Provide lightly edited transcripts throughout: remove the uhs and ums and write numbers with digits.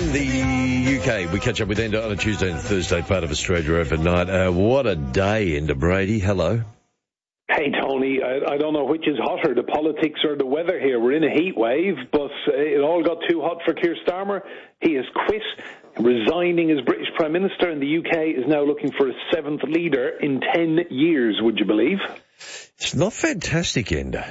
In the UK, we catch up with Enda on a Tuesday and Thursday, part of Australia overnight. What a day, Enda Brady. Hello. Hey, Tony, I don't know which is hotter, the politics or the weather here. We're in a heat wave, but it all got too hot for Keir Starmer. He has quit, resigning as British Prime Minister, and the UK is now looking for a seventh leader in 10 years, would you believe? It's not fantastic, Enda.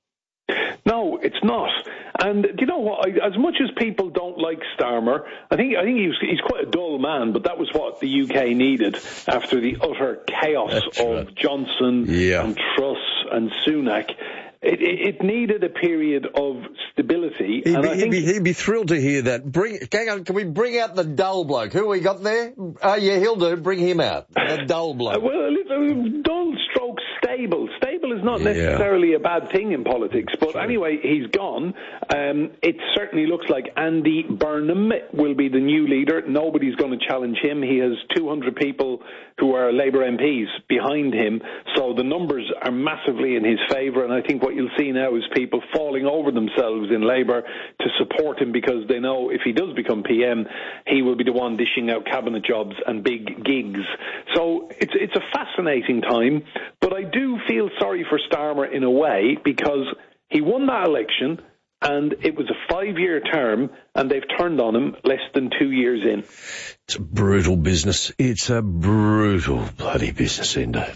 No, it's not. And do you know what? As much as people don't like Starmer, I think he's quite a dull man, but that was what the UK needed after the utter chaos of Johnson and Truss and Sunak. It needed a period of stability. He'd be thrilled to hear that. Can we bring out the dull bloke? Who we got there? Yeah, he'll do. Bring him out. The dull bloke. Dull stroke stable. Stable is not necessarily a bad thing in politics. But anyway, he's gone. It certainly looks like Andy Burnham will be the new leader. Nobody's going to challenge him. He has 200 people who are Labour MPs behind him. So the numbers are massively in his favour. And I think what you'll see now is people falling over themselves in Labour to support him because they know if he does become PM, he will be the one dishing out cabinet jobs and big gigs. So it's a fascinating time, but I do feel sorry for Starmer in a way because he won that election and it was a 5-year term and they've turned on him less than 2 years in. It's a brutal business. It's a brutal bloody business, Enda.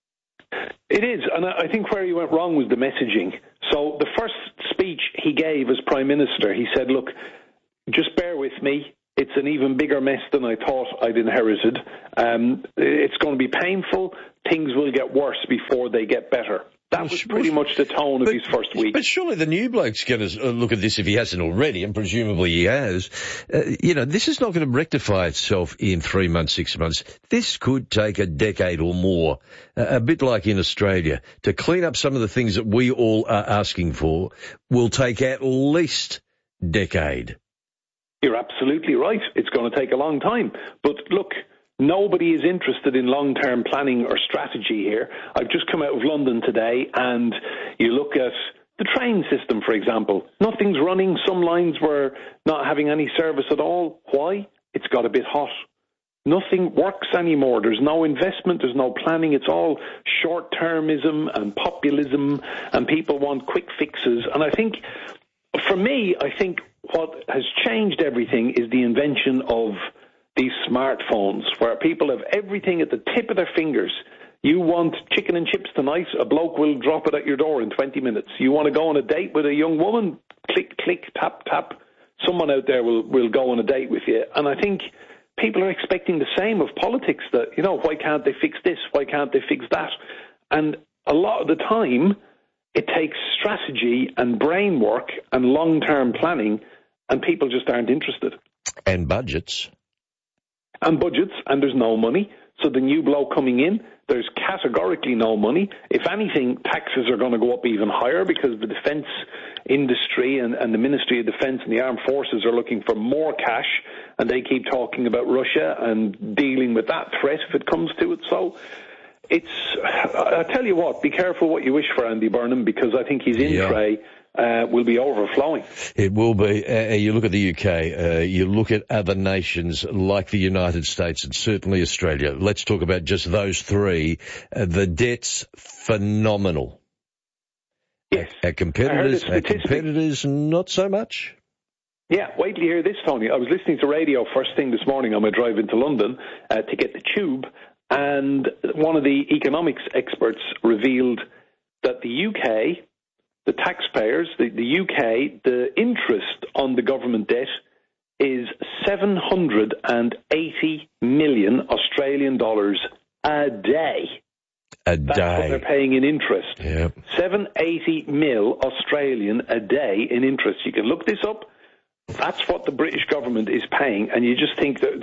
It is, and I think where he went wrong was the messaging. So the first speech he gave as Prime Minister, he said, look, just bear with me. It's an even bigger mess than I thought I'd inherited. It's going to be painful. Things will get worse before they get better. That was pretty much the tone of his first week. But surely the new bloke's going to look at this if he hasn't already, and presumably he has. This is not going to rectify itself in 3 months, 6 months. This could take a decade or more, a bit like in Australia. To clean up some of the things that we all are asking for will take at least a decade. You're absolutely right. It's going to take a long time. But look, nobody is interested in long-term planning or strategy here. I've just come out of London today, and you look at the train system, for example. Nothing's running. Some lines were not having any service at all. Why? It's got a bit hot. Nothing works anymore. There's no investment. There's no planning. It's all short-termism and populism, and people want quick fixes. And I think, for me, what has changed everything is the invention of these smartphones where people have everything at the tip of their fingers. You want chicken and chips tonight, a bloke will drop it at your door in 20 minutes. You want to go on a date with a young woman, click, click, tap, tap. Someone out there will go on a date with you. And I think people are expecting the same of politics, that, why can't they fix this? Why can't they fix that? And a lot of the time, it takes strategy and brain work and long-term planning, and people just aren't interested. And budgets. And there's no money. So the new bloke coming in, there's categorically no money. If anything, taxes are going to go up even higher because the defence industry and the Ministry of Defence and the Armed Forces are looking for more cash, and they keep talking about Russia and dealing with that threat if it comes to it. So I tell you what, be careful what you wish for Andy Burnham, because I think his in-tray will be overflowing. It will be. You look at the UK, you look at other nations like the United States and certainly Australia. Let's talk about just those three. The debt's phenomenal. Yes. Our competitors, not so much. Yeah, wait till you hear this, Tony. I was listening to radio first thing this morning on my drive into London to get the tube, and one of the economics experts revealed that the UK, the taxpayers, the UK, the interest on the government debt is 780 million Australian dollars a day. That's what they're paying in interest. Yep. 780 mil Australian a day in interest. You can look this up. That's what the British government is paying, and you just think that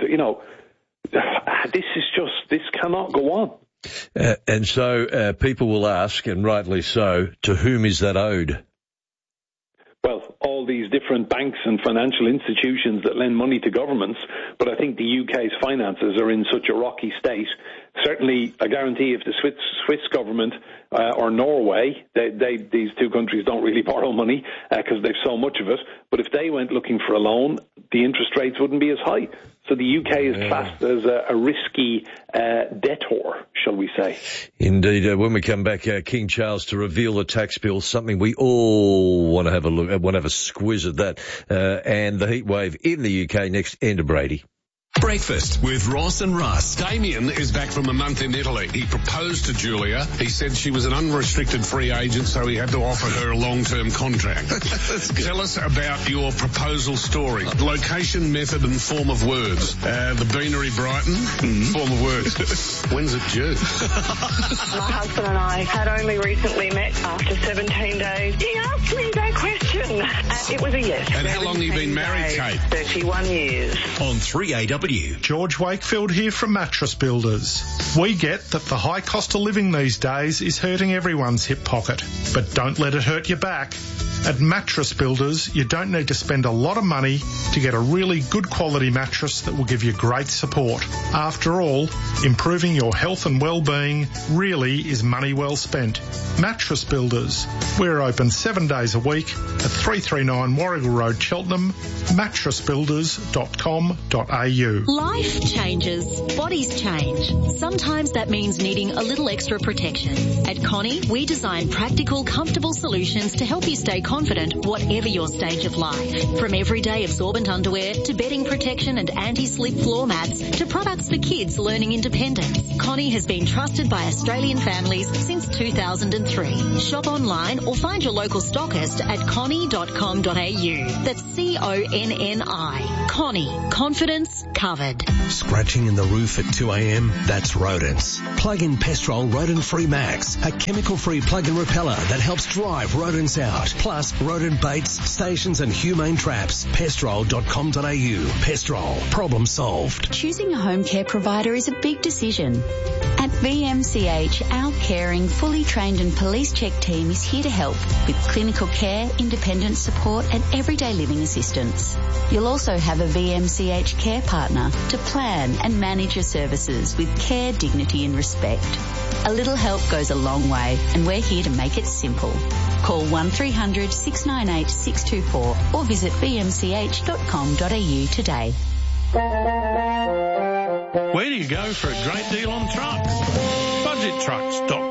this cannot go on. And so people will ask, and rightly so, to whom is that owed? Well, all all these different banks and financial institutions that lend money to governments, but I think the UK's finances are in such a rocky state. Certainly, I guarantee if the Swiss government or Norway, these two countries don't really borrow money because they've so much of it, but if they went looking for a loan, the interest rates wouldn't be as high. So the UK is classed as a risky debtor, shall we say. Indeed. When we come back, King Charles to reveal the tax bill, something we all want to have a look at, want to have a squiz at that, and the heat wave in the UK next. Enda Brady. Breakfast with Ross and Russ. Damien is back from a month in Italy. He proposed to Julia. He said she was an unrestricted free agent, so he had to offer her a long-term contract. Tell us about your proposal story. Location, method and form of words. The Beanery Brighton, form of words. When's it due? My husband and I had only recently met after 17 days. He asked me that question. It was a yes. And how long have you been married, Kate? 31 years. On 3AW. George Wakefield here from Mattress Builders. We get that the high cost of living these days is hurting everyone's hip pocket, but don't let it hurt your back. At Mattress Builders, you don't need to spend a lot of money to get a really good quality mattress that will give you great support. After all, improving your health and well-being really is money well spent. Mattress Builders. We're open 7 days a week at 339 Warrigal Road, Cheltenham, mattressbuilders.com.au. Life changes. Bodies change. Sometimes that means needing a little extra protection. At Connie, we design practical, comfortable solutions to help you stay confident whatever your stage of life. From everyday absorbent underwear to bedding protection and anti-slip floor mats to products for kids learning independence. Connie has been trusted by Australian families since 2003. Shop online or find your local stockist at connie.com.au. That's CONNI. Connie. Confidence covered. Scratching in the roof at 2 a.m? That's rodents. Plug in Pestrol Rodent Free Max, a chemical-free plug-in repeller that helps drive rodents out. Plus rodent baits, stations and humane traps. Pestrol.com.au. Pestrol. Problem solved. Choosing a home care provider is a big decision. At VMCH, our caring, fully trained and police-checked team is here to help with clinical care, independent support and everyday living assistance. You'll also have a VMCH care partner to plan and manage your services with care, dignity and respect. A little help goes a long way and we're here to make it simple. Call 1300 698 624 or visit vmch.com.au today. Where do you go for a great deal on trucks? BudgetTrucks.com.